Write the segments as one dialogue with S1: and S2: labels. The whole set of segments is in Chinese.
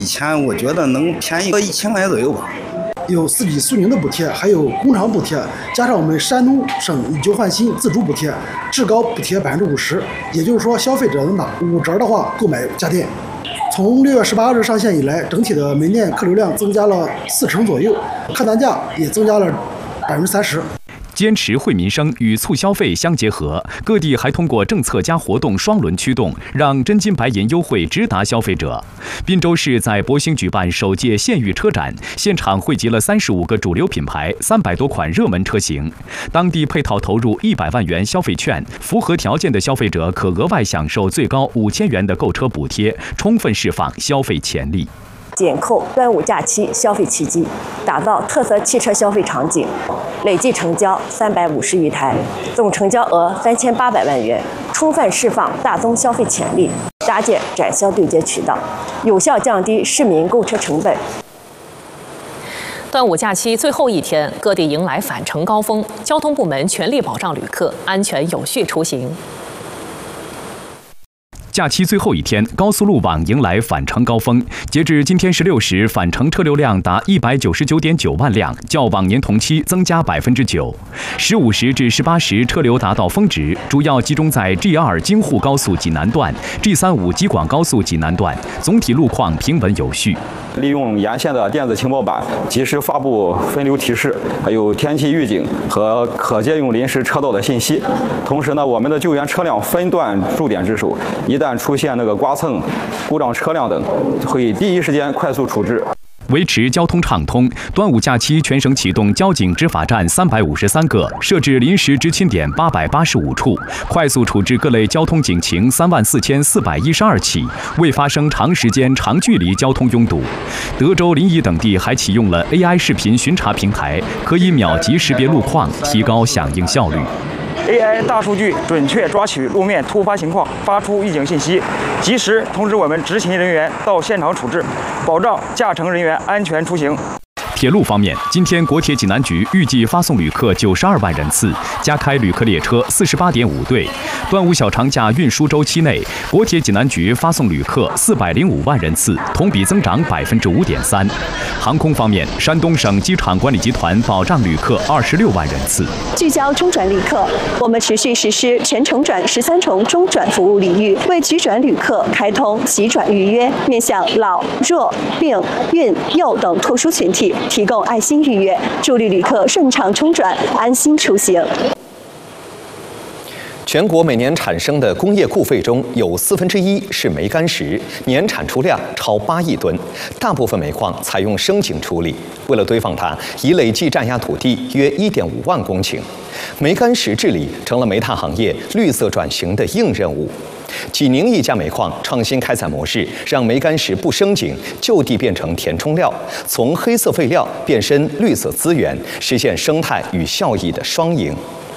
S1: 以前我觉得能便宜个1000块钱左右吧。
S2: 有4级苏宁的补贴，还有工厂补贴，加上我们山东省以旧换新自主补贴，至高补贴50%。也就是说，消费者能打5折的话购买家电。从6月18日上线以来，整体的门店客流量增加了40%左右，客单价也增加了30%。
S3: 坚持惠民生与促消费相结合，各地还通过政策加活动双轮驱动，让真金白银优惠直达消费者。滨州市在博兴举办首届县域车展，现场汇集了35个主流品牌、300多款热门车型，当地配套投入100万元消费券，符合条件的消费者可额外享受最高5000元的购车补贴，充分释放消费潜力。
S4: 减扣端午假期消费奇迹，打造特色汽车消费场景，累计成交350余台，总成交额3800万元，充分释放大宗消费潜力，搭建展销对接渠道，有效降低市民购车成本。
S5: 端午假期最后一天，各地迎来返程高峰，交通部门全力保障旅客安全有序出行。
S3: 假期最后一天，高速路网迎来返程高峰。截至今天16时，返程车流量达199.9万辆，较往年同期增加9%。15时至18时车流达到峰值，主要集中在 G2 京沪高速济南段、G35 京广高速济南段，总体路况平稳有序。
S6: 利用沿线的电子情报板，及时发布分流提示，还有天气预警和可借用临时车道的信息。同时呢，我们的救援车辆分段驻点值守，一旦出现刮蹭、故障车辆等，会第一时间快速处置。
S3: 维持交通畅通，端午假期全省启动交警执法站353个，设置临时执勤点885处，快速处置各类交通警情34412起，未发生长时间、长距离交通拥堵。德州、临沂等地还启用了 AI 视频巡查平台，可以秒级识别路况，提高响应效率。
S7: AI 大数据准确抓取路面突发情况，发出预警信息，及时通知我们执勤人员到现场处置，保障驾乘人员安全出行。
S3: 铁路方面，今天国铁济南局预计发送旅客92万人次，加开旅客列车48.5对。端午小长假运输周期内，国铁济南局发送旅客405万人次，同比增长5.3%。航空方面，山东省机场管理集团保障旅客26万人次。
S8: 聚焦中转旅客，我们持续实施全程转13重中转服务领域，为急转旅客开通急转预约，面向老、弱、病、孕、幼等特殊群体提供爱心预约，助力旅客顺畅中转，安心出行。
S9: 全国每年产生的工业固废中有1/4是煤矸石，年产出量超8亿吨。大部分煤矿采用升井处理，为了堆放它，已累计占压土地约1.5万公顷。煤矸石治理成了煤炭行业绿色转型的硬任务。济宁一家煤矿创新开采模式，让煤矸石不升井，就地变成填充料，从黑色废料变身绿色资源，实现生态与效益的双赢。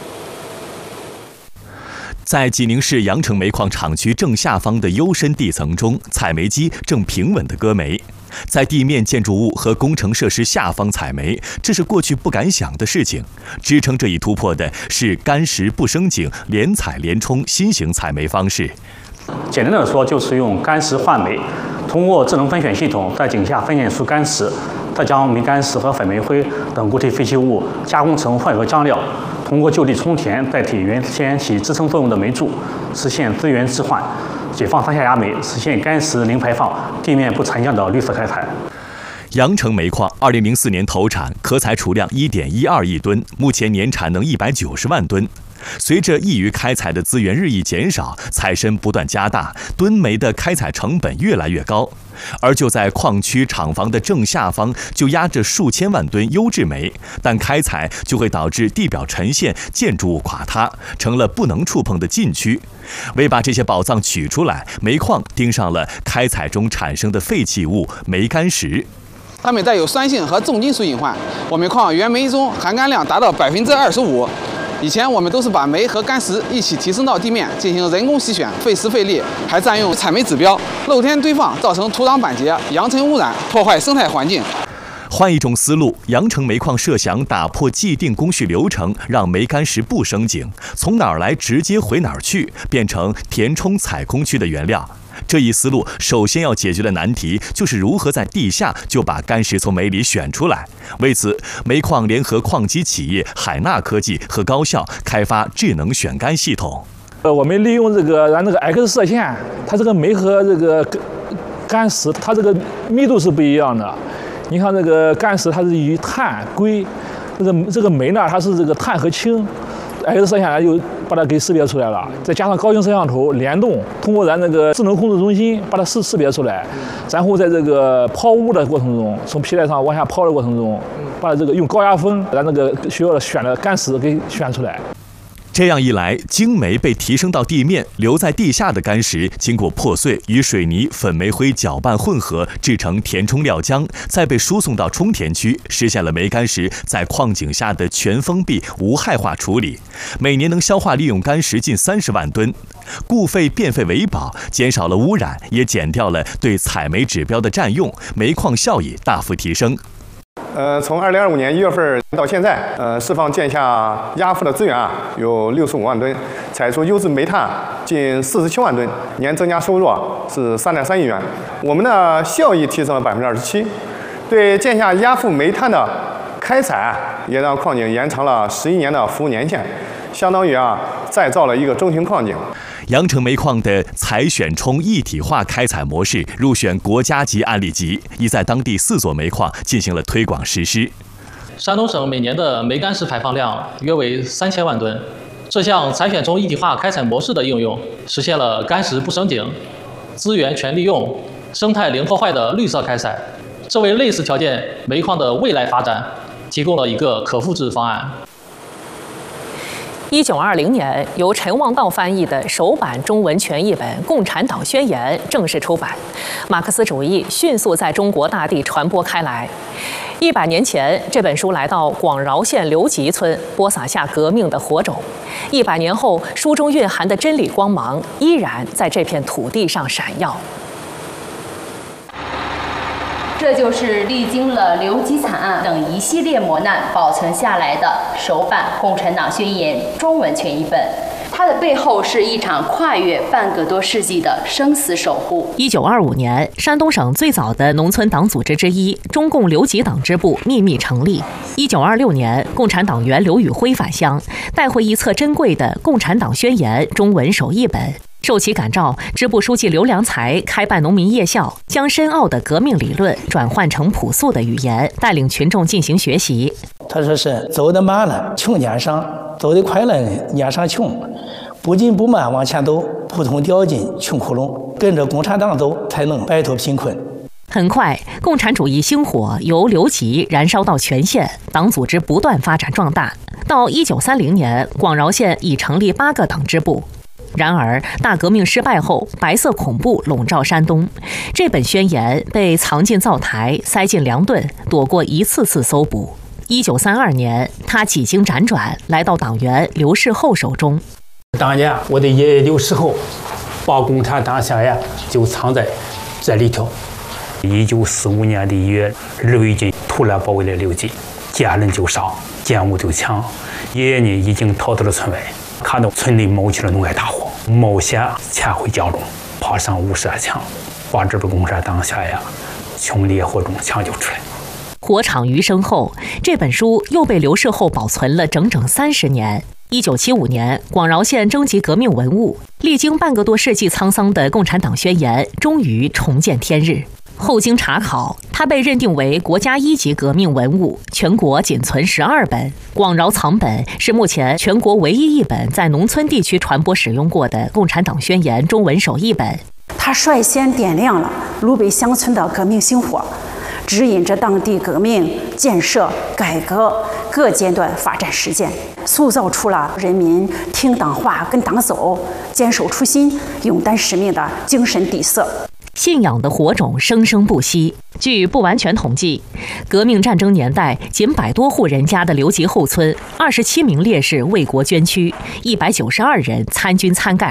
S9: 在济宁市阳城煤矿厂区正下方的幽深地层中，采煤机正平稳地割煤。在地面建筑物和工程设施下方采煤，这是过去不敢想的事情。支撑这一突破的是干石不升井、连采连冲新型采煤方式。
S10: 简单的说，就是用干石换煤，通过智能分选系统在井下分拣出干石，再将煤矸石和粉煤灰等固体废弃物加工成混合浆料，通过就地充填代替原先起支撑作用的煤柱，实现资源置换，解放上下压煤，实现干石零排放、地面不沉降的绿色开采。
S9: 阳城煤矿2004年投产，可采储量1.12亿吨，目前年产能190万吨。随着易于开采的资源日益减少，采深不断加大，吨煤的开采成本越来越高。而就在矿区厂房的正下方，就压着数千万吨优质煤，但开采就会导致地表沉陷、建筑物垮塌，成了不能触碰的禁区。为把这些宝藏取出来，煤矿盯上了开采中产生的废弃物煤矸石。
S11: 它们带有酸性和重金属隐患，我们矿原煤中含干量达到25%。以前我们都是把煤和干石一起提升到地面进行人工洗选，费时费力，还占用采煤指标，露天堆放造成土壤板结、扬尘污染，破坏生态环境。
S9: 换一种思路，阳城煤矿设想打破既定工序流程，让煤矸石不升井，从哪儿来直接回哪儿去，变成填充采空区的原料。这一思路首先要解决的难题就是如何在地下就把矸石从煤里选出来。为此，煤矿联合矿机企业海纳科技和高校开发智能选矸系统。
S12: 我们利用咱X 射线，它这个煤和这个矸石，它这个密度是不一样的。你看这个矸石，它是以碳、硅，这个煤呢，它是这个碳和氢。X 摄像就把它给识别出来了，再加上高清摄像头联动，通过咱智能控制中心把它识别出来，然后在这个抛物的过程中，从皮带上往下抛的过程中，把这个用高压风把需要选的矸石给选出来。
S9: 这样一来，精煤被提升到地面，留在地下的矸石经过破碎，与水泥、粉煤灰搅拌混合，制成填充料浆，再被输送到充填区，实现了煤矸石在矿井下的全封闭、无害化处理，每年能消化利用矸石近30万吨，固废变废为宝，减少了污染，也减掉了对采煤指标的占用，煤矿效益大幅提升。
S13: 从2025年1月份到现在，释放建下压富的资源有65万吨，采出优质煤炭近47万吨，年增加收入是3.3亿元。我们的效益提升了27%，对建下压富煤炭的开采也让矿井延长了11年的服务年限，相当于再造了一个中型矿井。
S9: 阳城煤矿的采选冲一体化开采模式入选国家级案例集，已在当地4座煤矿进行了推广实施。
S14: 山东省每年的煤矸石排放量约为3000万吨。这项采选冲一体化开采模式的应用，实现了矸石不升井、资源全利用、生态零破坏的绿色开采，这为类似条件煤矿的未来发展提供了一个可复制方案。
S5: 1920年，由陈望道翻译的首版中文全译本《共产党宣言》正式出版，马克思主义迅速在中国大地传播开来。100年前，这本书来到广饶县刘集村，播撒下革命的火种。100年后，书中蕴含的真理光芒依然在这片土地上闪耀。
S15: 这就是历经了刘集惨案等一系列磨难保存下来的首版《共产党宣言》中文全译本。它的背后是一场跨越半个多世纪的生死守护。
S5: 1925年，山东省最早的农村党组织之一中共刘集党支部秘密成立。1926年，共产党员刘宇辉返乡，带回一册珍贵的《共产党宣言》中文首译本。受其感召，支部书记刘良才开办农民夜校，将深奥的革命理论转换成朴素的语言，带领群众进行学习。
S16: 他说是走得慢了，穷撵上；走得快了，撵上穷。不紧不慢往前走，扑通掉进穷窟窿。跟着共产党走，才能摆脱贫困。
S5: 很快，共产主义星火由刘集燃烧到全县，党组织不断发展壮大。到1930年，广饶县已成立8个党支部。然而，大革命失败后，白色恐怖笼罩山东。这本宣言被藏进灶台，塞进粮顿，躲过一次次搜捕。1932年，他几经辗转，来到党员刘世厚手中。
S17: 当年，我的爷爷刘世厚把共产党宣言就藏在这里头。1945年的1月，日伪军突然包围了刘集，见人就杀，见物就抢。爷爷呢，已经逃到了村外。看到村里冒起了浓烟大火，冒险潜回家中，爬上屋舍墙，把这本共产党宣言从烈火中抢救出来。
S5: 火场余生后，这本书又被刘世厚保存了整整30年。1975年，广饶县征集革命文物，历经半个多世纪沧桑的《共产党宣言》终于重见天日。后经查考，它被认定为国家1级革命文物，全国仅存12本。广饶藏本是目前全国唯一一本在农村地区传播使用过的《共产党宣言》中文首译本。
S18: 它率先点亮了鲁北乡村的革命星火，指引着当地革命、建设、改革各阶段发展实践，塑造出了人民听党话、跟党走、坚守初心、勇担使命的精神底色。
S5: 信仰的火种生生不息。据不完全统计，革命战争年代仅100多户人家的刘集后村，27名烈士为国捐躯，192人参军参干。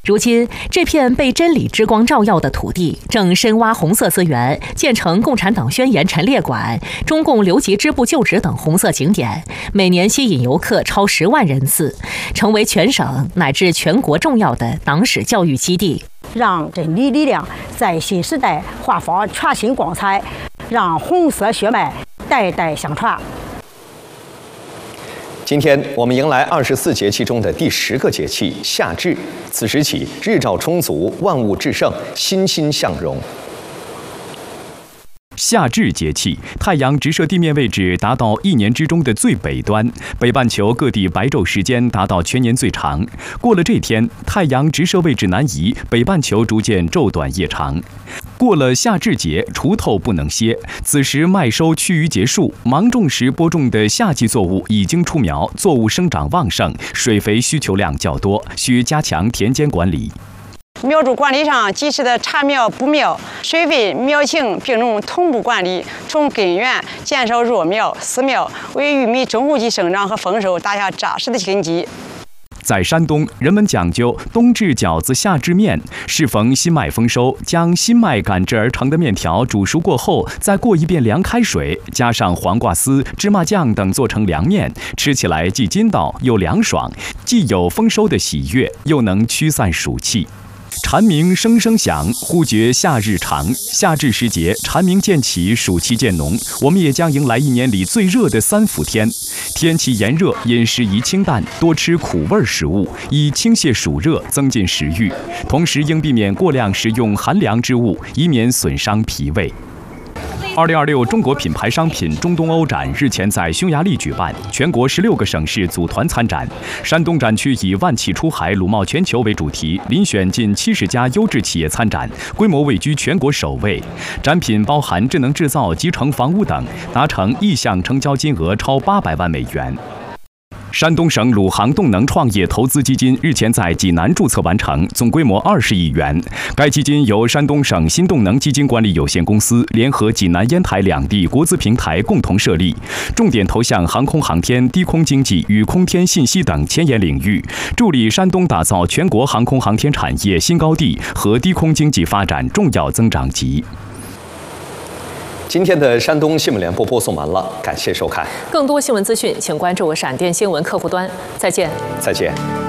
S5: 如今，这片被真理之光照耀的土地，正深挖红色资源，建成共产党宣言陈列馆、中共留级支部旧址等红色景点，每年吸引游客超10万人次，成为全省乃至全国重要的党史教育基地。
S19: 让真理力量在新时代焕发全新光彩，让红色血脉代代相传。
S20: 今天我们迎来24节气中的第10个节气夏至，此时起日照充足，万物至盛，欣欣向荣。
S3: 夏至节气，太阳直射地面位置达到一年之中的最北端，北半球各地白昼时间达到全年最长。过了这天，太阳直射位置南移，北半球逐渐昼短夜长。过了夏至节，锄头不能歇。此时麦收趋于结束，芒种时播种的夏季作物已经出苗，作物生长旺盛，水肥需求量较多，需加强田间管理。
S21: 苗株管理上，及时的查苗补苗，水分、苗情、病虫同步管理，从根源减少弱苗、死苗，为玉米中后期生长和丰收打下扎实的根基。
S3: 在山东，人们讲究冬至饺子夏至面，适逢新麦丰收，将新麦擀制而成的面条煮熟过后，再过一遍凉开水，加上黄瓜丝、芝麻酱等做成凉面，吃起来既筋道又凉爽，既有丰收的喜悦，又能驱散暑气。蝉鸣声声响，忽觉夏日长。夏至时节，蝉鸣渐起，暑气渐浓，我们也将迎来一年里最热的3伏天。天气炎热，饮食宜清淡，多吃苦味食物，以清泻暑热，增进食欲。同时应避免过量食用寒凉之物，以免损伤脾胃。2026中国品牌商品中东欧展日前在匈牙利举办，全国16个省市组团参展。山东展区以万企出海，鲁茂全球为主题，遴选近70家优质企业参展，规模位居全国首位。展品包含智能制造、集成房屋等，达成意向成交金额超800万美元。山东省鲁航动能创业投资基金日前在济南注册完成，总规模20亿元。该基金由山东省新动能基金管理有限公司联合济南、烟台两地国资平台共同设立，重点投向航空航天、低空经济与空天信息等前沿领域，助力山东打造全国航空航天产业新高地和低空经济发展重要增长极。
S20: 今天的山东新闻联播播送完了，感谢收看。
S5: 更多新闻资讯，请关注闪电新闻客户端。再见。
S20: 再见。